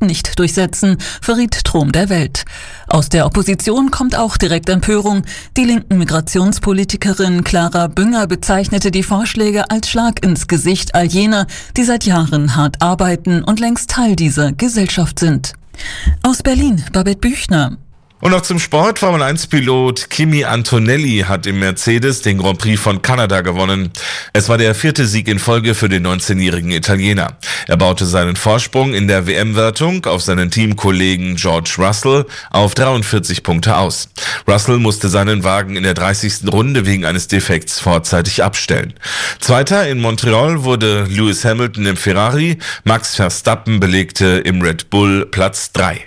nicht durchsetzen, verriet Trom der Welt. Aus der Opposition kommt auch direkt Empörung. Die linken Migrationspolitikerin Clara Bünger bezeichnete die Vorschläge als Schlag ins Gesicht all jener, die seit Jahren hart arbeiten und längst Teil dieser Gesellschaft sind. Aus Berlin, Babette Büchner. Und noch zum Sport. Formel-1-Pilot Kimi Antonelli hat im Mercedes den Grand Prix von Kanada gewonnen. Es war der 4. Sieg in Folge für den 19-jährigen Italiener. Er baute seinen Vorsprung in der WM-Wertung auf seinen Teamkollegen George Russell auf 43 Punkte aus. Russell musste seinen Wagen in der 30. Runde wegen eines Defekts vorzeitig abstellen. Zweiter in Montreal wurde Lewis Hamilton im Ferrari. Max Verstappen belegte im Red Bull Platz 3.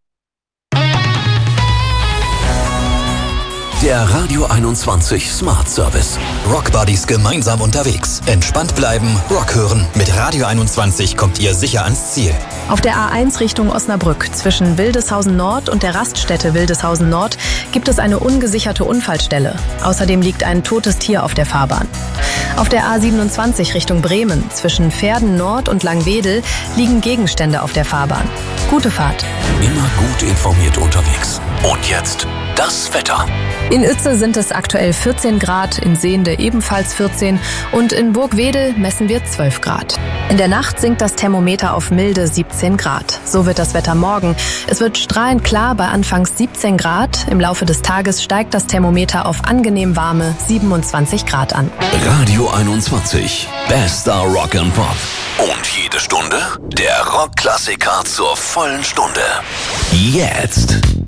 Der Radio 21 Smart Service. Rock Buddies gemeinsam unterwegs. Entspannt bleiben, Rock hören. Mit Radio 21 kommt ihr sicher ans Ziel. Auf der A1 Richtung Osnabrück zwischen Wildeshausen Nord und der Raststätte Wildeshausen Nord gibt es eine ungesicherte Unfallstelle. Außerdem liegt ein totes Tier auf der Fahrbahn. Auf der A27 Richtung Bremen zwischen Verden Nord und Langwedel liegen Gegenstände auf der Fahrbahn. Gute Fahrt. Immer gut informiert unterwegs. Und jetzt das Wetter. In Uetze sind es aktuell 14 Grad, in Sehnde ebenfalls 14 und in Burgwedel messen wir 12 Grad. In der Nacht sinkt das Thermometer auf milde 17 Grad. So wird das Wetter morgen. Es wird strahlend klar bei anfangs 17 Grad. Im Laufe des Tages steigt das Thermometer auf angenehm warme 27 Grad an. Radio 21. Bester Rock and Pop. Und jede Stunde der Rockklassiker zur vollen Stunde. Jetzt.